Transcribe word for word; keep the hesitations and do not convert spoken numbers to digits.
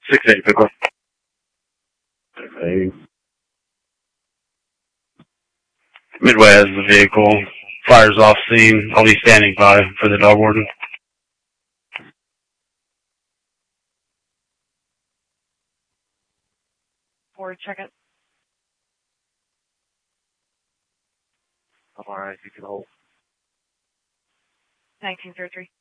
six eight, pick up. six eight. Midway has the vehicle. Fires off scene. I'll be standing by for the dog warden. Forward, check it. Alright, you can hold. nineteen thirty-three.